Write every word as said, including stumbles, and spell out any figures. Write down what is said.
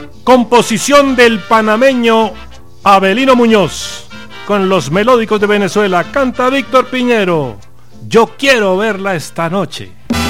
Composición del panameño Abelino Muñoz. Con los melódicos de Venezuela canta Víctor Piñero. Yo quiero verla esta noche.